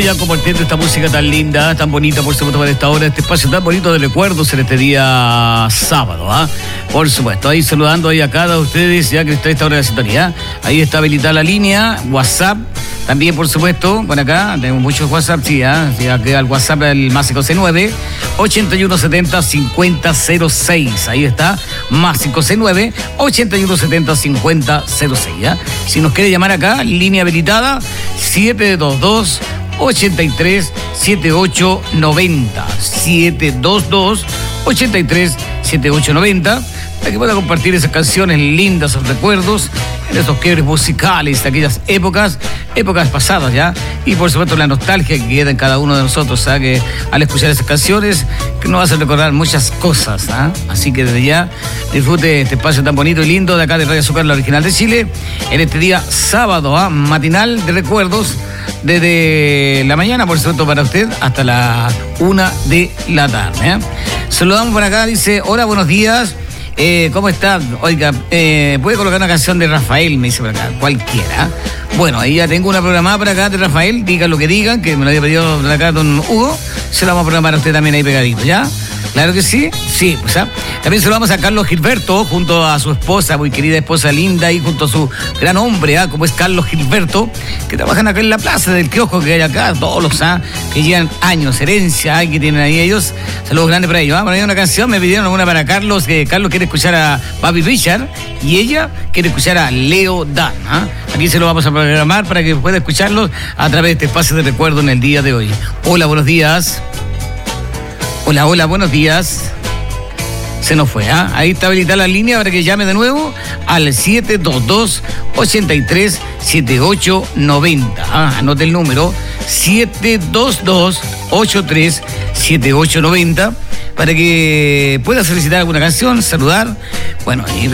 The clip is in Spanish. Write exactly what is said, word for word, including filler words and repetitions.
Ya compartiendo esta música tan linda, tan bonita, por supuesto, para esta hora, este espacio tan bonito de recuerdos en este día sábado, ¿ah? Por supuesto, ahí saludando ahí a cada ustedes, ya que está esta hora de la sintonía. Ahí está habilitada la línea, WhatsApp, también, por supuesto, por acá, tenemos muchos WhatsApp, sí, ¿ah? Sí, aquí al WhatsApp, el más cinco seis nueve, ochenta y uno setenta, cincuenta cero seis, ahí está, más cinco seis nueve, ochenta y uno setenta, cincuenta cero seis, ¿ah? Si nos quiere llamar acá, línea habilitada, siete dos dos, ochenta y tres, setenta y ocho noventa, siete dos dos, ochenta y tres, setenta y ocho noventa, para que pueda compartir esas canciones lindas, esos recuerdos, en esos quiebres musicales de aquellas épocas, épocas pasadas ya, y por supuesto la nostalgia que queda en cada uno de nosotros, ¿sabes? Que al escuchar esas canciones, que nos hacen recordar muchas cosas, ¿ah? Así que desde ya, disfrute este espacio tan bonito y lindo de acá de Radio Azúcar, la original de Chile, en este día sábado, ¿ah? Matinal de recuerdos, desde la mañana, por supuesto, para usted, hasta la una de la tarde, ¿eh? Saludamos por acá, dice, hola, buenos días, eh, ¿cómo está? Oiga, eh, ¿puede colocar una canción de Rafael? Me dice por acá, cualquiera. Bueno, ahí ya tengo una programada por acá de Rafael, digan lo que digan, que me lo había pedido por acá don Hugo, se la vamos a programar a usted también ahí pegadito, ¿ya? Claro que sí, sí, pues, ¿ah? También saludamos a Carlos Gilberto, junto a su esposa, muy querida esposa linda, y junto a su gran hombre, ¿ah? Como es Carlos Gilberto, que trabajan acá en la plaza del kiosco que hay acá, todos los, ¿ah? Que llevan años, herencia, ¿ah? Que tienen ahí ellos. Saludos grandes para ellos, ¿ah? Por ahí una canción, me pidieron una para Carlos, que Carlos quiere escuchar a Bobby Richard, y ella quiere escuchar a Leo Dan, ¿ah? Aquí se lo vamos a programar para que pueda escucharlos a través de este espacio de recuerdo en el día de hoy. Hola, buenos días. Hola, hola, buenos días. Se nos fue, ¿ah? Ahí está habilitada la línea para que llame de nuevo al siete dos dos, ochenta y tres, setenta y ocho noventa. Ah, anote el número, siete dos dos, ochenta y tres, setenta y ocho noventa, para que pueda solicitar alguna canción, saludar. Bueno, y